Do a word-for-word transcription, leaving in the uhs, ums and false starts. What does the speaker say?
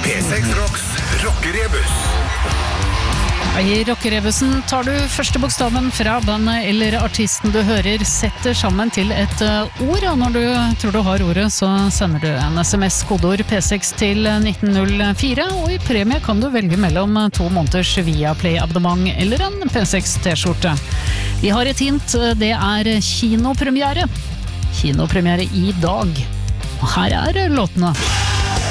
P seks Rocks Rockerebus. I rockerebusen tar du første bokstaven fra bandet eller artisten du hører, setter sammen til et ord, og når du tror du har ordet, så sender du en sms-kodeord P seks til nitten null fire, og i premie kan du velge mellom to måneders Viaplay-abonnement eller en P seks T-skjorte. Vi har et hint, det er kinopremiere. Kinopremiere i dag. Og her er låtene.